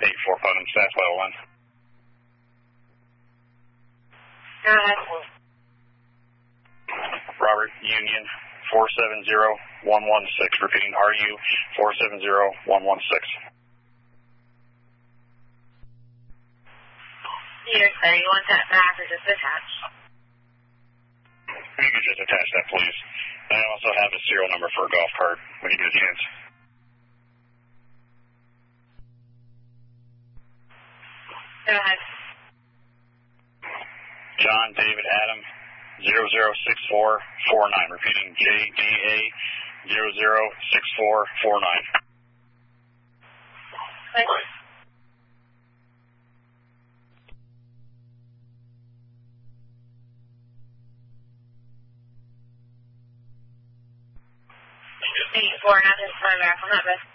8-4 Putnam, staff level 1. Go ahead. Robert, Union 470116. Repeating, RU 470116. Yes, sir. You want that back or just attached? You can just attach that, please. And I also have the serial number for a golf cart when you get a chance. Go ahead. John David Adam 006449. Repeating, JDA 006449. Thank you. Photograph on that, but